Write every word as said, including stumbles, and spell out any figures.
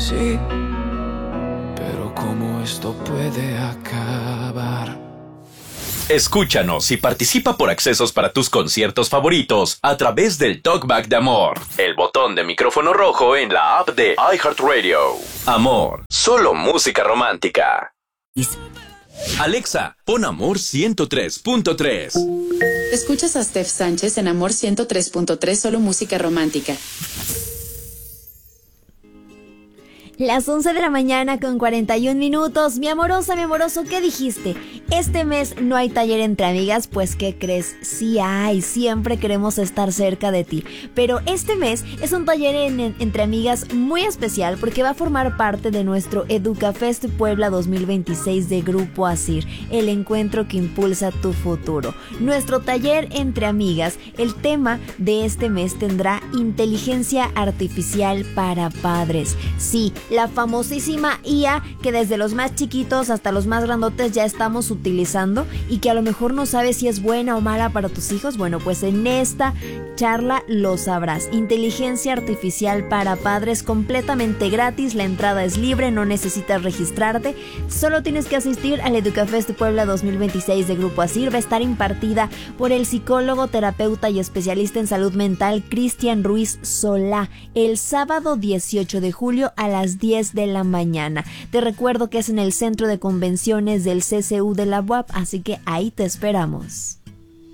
Sí, pero ¿cómo esto puede acabar? Escúchanos y participa por accesos para tus conciertos favoritos a través del Talkback de Amor, el botón de micrófono rojo en la app de iHeartRadio. Amor, solo música romántica. Alexa, pon Amor ciento tres punto tres. Escuchas a Steph Sánchez en Amor ciento tres punto tres, solo música romántica. Las once de la mañana con cuarenta y un minutos. Mi amorosa, mi amoroso, ¿qué dijiste? Este mes no hay taller entre amigas, pues ¿qué crees? Sí hay, siempre queremos estar cerca de ti. Pero este mes es un taller en, en, entre amigas muy especial porque va a formar parte de nuestro EducaFest Puebla dos mil veintiséis de Grupo Asir, el encuentro que impulsa tu futuro. Nuestro taller entre amigas, el tema de este mes tendrá inteligencia artificial para padres. Sí, la famosísima I A que desde los más chiquitos hasta los más grandotes ya estamos utilizando y que a lo mejor no sabes si es buena o mala para tus hijos. Bueno, pues en esta charla lo sabrás. Inteligencia artificial para padres, completamente gratis, la entrada es libre, no necesitas registrarte, solo tienes que asistir al EducaFest Puebla dos mil veintiséis de Grupo Asir. Va a estar impartida por el psicólogo, terapeuta y especialista en salud mental Cristian Ruiz Solá, el sábado dieciocho de julio a las diez de la mañana. Te recuerdo que es en el Centro de Convenciones del C C U de la U A P, así que ahí te esperamos.